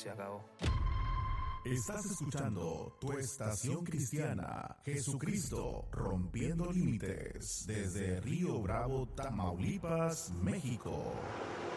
se acabó. Estás escuchando tu estación cristiana, Jesucristo rompiendo límites, desde Río Bravo, Tamaulipas, México.